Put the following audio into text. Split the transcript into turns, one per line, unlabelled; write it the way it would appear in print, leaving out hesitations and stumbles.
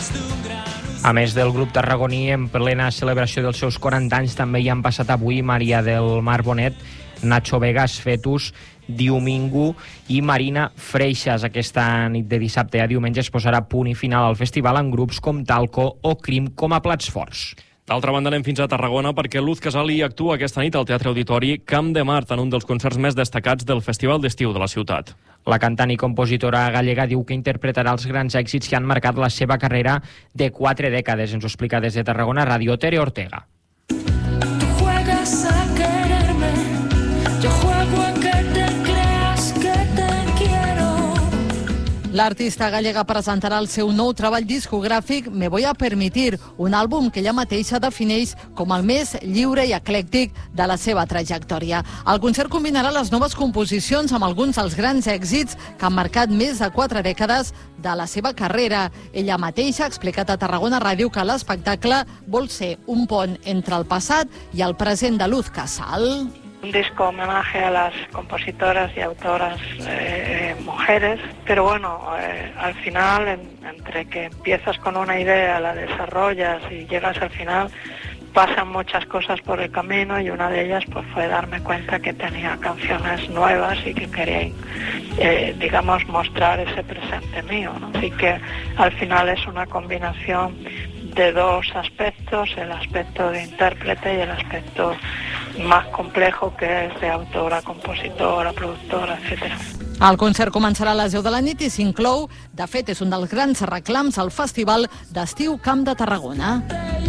A més del grup tarragoní, en plena celebració dels seus 40 anys, també hi han passat avui Maria del Mar Bonet, Nacho Vegas Fetus, Diumingo i Marina Freixas. Aquesta nit de dissabte a diumenge es posarà punt i final al festival amb grups com Talco o Crim com a plats forts.
D'altra banda, anem fins a Tarragona perquè Luz Casali actua aquesta nit al Teatre Auditori Camp de Mart en un dels concerts més destacats del Festival d'Estiu de la ciutat.
La cantant i compositora gallega diu que interpretarà els grans èxits que han marcat la seva carrera de 4 dècades. Ens ho explica des de Tarragona Ràdio Tere Ortega.
Tú juegas a quererme, yo juego a que te creas que te quiero.
L'artista gallega presentarà el seu nou treball discogràfic Me voy a permitir, un àlbum que ella mateixa defineix com el més lliure i eclèctic de la seva trajectòria. El concert combinarà les noves composicions amb alguns dels grans èxits que han marcat més de 4 dècades de la seva carrera. Ella mateixa ha explicat a Tarragona Ràdio que l'espectacle vol ser un pont entre el passat i el present de Luz Casal.
Un disco homenaje a las compositoras y autoras mujeres, pero bueno, al final, entre que empiezas con una idea, la desarrollas y llegas al final, pasan muchas cosas por el camino y una de ellas pues fue darme cuenta que tenía canciones nuevas y que quería, digamos, mostrar ese presente mío, ¿no? Así que al final es una combinación de dos aspectos, el aspecto de intérprete y el aspecto más complejo que és d'autora, compositora, productora, etc.
El concert començarà a les 10 de la nit i s'inclou, de fet és un dels grans reclams al Festival d'Estiu Camp de Tarragona.